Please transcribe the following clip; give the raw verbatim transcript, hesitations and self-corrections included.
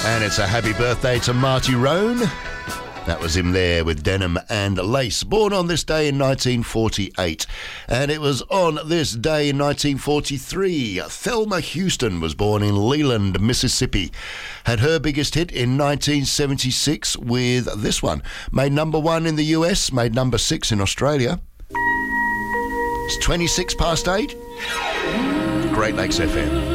And it's a happy birthday to Marty Roan. That was him there with Denim and Lace. Born on this day in nineteen forty-eight. And it was on this day in nineteen forty-three. Thelma Houston was born in Leland, Mississippi. Had her biggest hit in nineteen seventy-six with this one. Made number one in the U S, made number six in Australia. It's twenty-six past eight. Great Lakes F M.